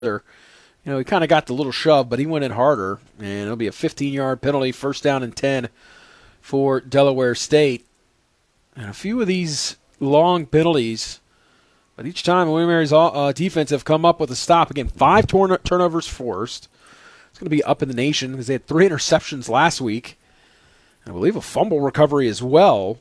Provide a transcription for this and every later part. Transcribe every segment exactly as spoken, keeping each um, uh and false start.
You know, he kind of got the little shove, but he went in harder, and it'll be a fifteen-yard penalty, first down and ten for Delaware State. And a few of these long penalties, but each time William and Mary's uh, defense have come up with a stop. Again, five turn- turnovers forced. It's going to be up in the nation because they had three interceptions last week. I believe a fumble recovery as well.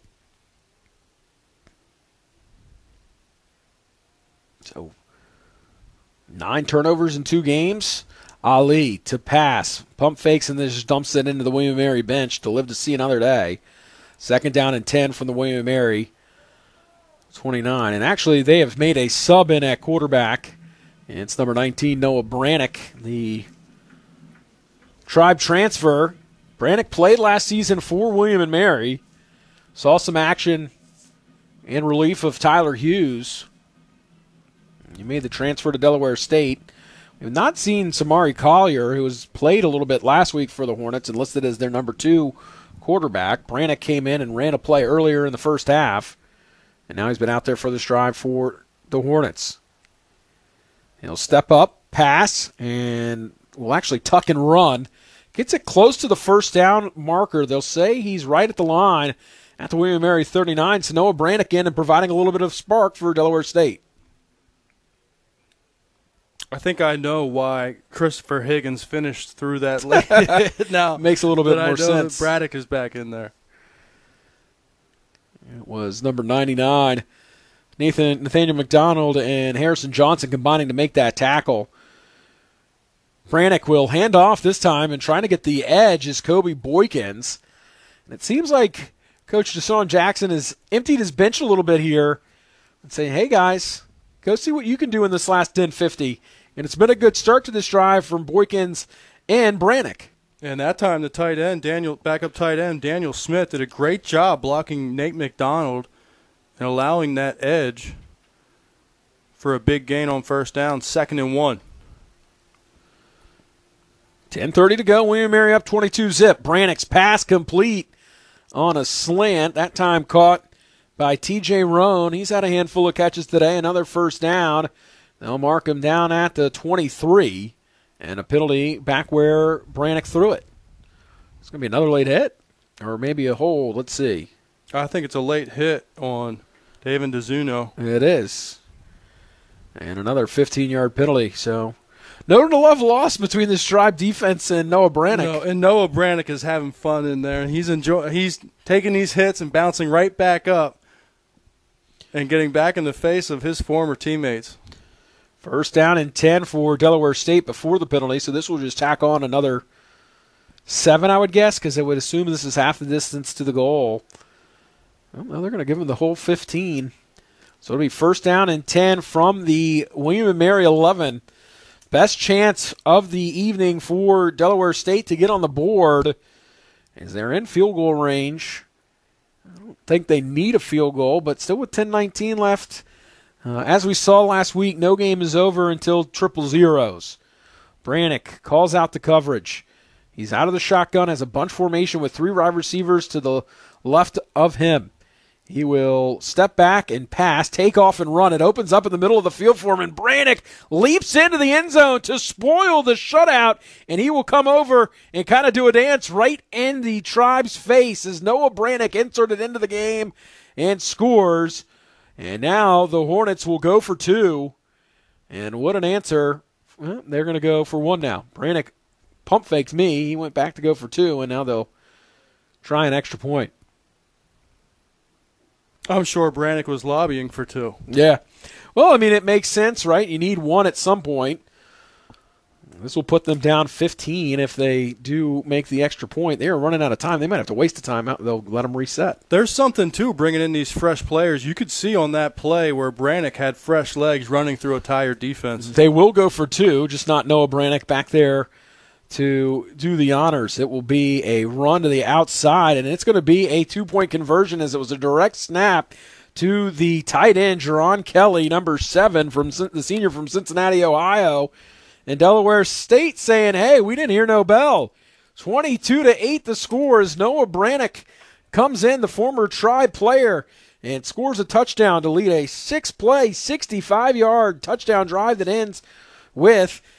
So, nine turnovers in two games. Ali to pass. Pump fakes and then just dumps it into the William and Mary bench to live to see another day. Second down and ten from the William and Mary twenty-nine. And actually, they have made a sub in at quarterback. And it's number nineteen, Noah Brannick, the Tribe transfer. Brannick played last season for William and Mary. Saw some action in relief of Tyler Hughes. He made the transfer to Delaware State. We've not seen Samari Collier, who has played a little bit last week for the Hornets and listed as their number two quarterback. Brannick came in and ran a play earlier in the first half, and now he's been out there for this drive for the Hornets. He'll step up, pass, and will actually tuck and run. Gets it close to the first down marker. They'll say he's right at the line at the William and Mary thirty-nine. So Noah Brannick in and providing a little bit of spark for Delaware State. I think I know why Christopher Higgins finished through that late. Now makes a little bit more I know sense. That Braddock is back in there. It was number ninety-nine, Nathan Nathaniel McDonald and Harrison Johnson combining to make that tackle. Brannick will hand off this time and trying to get the edge is Kobe Boykins. And it seems like Coach Deshaun Jackson has emptied his bench a little bit here and saying, hey, guys, go see what you can do in this last ten fifty. And it's been a good start to this drive from Boykins and Brannick. And that time the tight end, Daniel, backup tight end, Daniel Smith, did a great job blocking Nate McDonald and allowing that edge for a big gain on first down, second and one. ten thirty to go. William and Mary up twenty-two zip. Brannick's pass complete on a slant. That time caught by T J Roan. He's had a handful of catches today. Another first down. They'll mark him down at the twenty-three. And a penalty back where Brannick threw it. It's going to be another late hit or maybe a hold. Let's see. I think it's a late hit on David DeZuno. It is. And another fifteen-yard penalty. So no to love lost between this Tribe defense and Noah Brannick. No, and Noah Brannick is having fun in there. He's enjoy- He's taking these hits and bouncing right back up and getting back in the face of his former teammates. First down and ten for Delaware State before the penalty, so this will just tack on another seven, I would guess, because I would assume this is half the distance to the goal. Well, now they're going to give him the whole fifteen. So it'll be first down and ten from the William and Mary eleven. Best chance of the evening for Delaware State to get on the board as they're in field goal range. I don't think they need a field goal, but still with ten nineteen left. Uh, as we saw last week, no game is over until triple zeros. Brannick calls out the coverage. He's out of the shotgun, has a bunch formation with three wide receivers to the left of him. He will step back and pass, take off and run. It opens up in the middle of the field for him, and Brannick leaps into the end zone to spoil the shutout, and he will come over and kind of do a dance right in the Tribe's face as Noah Brannick inserted into the game and scores. And now the Hornets will go for two. And what an answer. Well, they're going to go for one now. Brannick pump faked me. He went back to go for two, and now they'll try an extra point. I'm sure Brannick was lobbying for two. Yeah. Well, I mean, it makes sense, right? You need one at some point. This will put them down fifteen if they do make the extra point. They are running out of time. They might have to waste the time out. They'll let them reset. There's something, too, bringing in these fresh players. You could see on that play where Brannick had fresh legs running through a tired defense. They will go for two, just not Noah Brannick back there to do the honors. It will be a run to the outside, and it's going to be a two-point conversion as it was a direct snap to the tight end, Jerron Kelly, number seven, from the senior from Cincinnati, Ohio. And Delaware State saying, hey, we didn't hear no bell. twenty-two to eight the score as Noah Brannick comes in, the former Tribe player, and scores a touchdown to lead a six-play, sixty-five-yard touchdown drive that ends with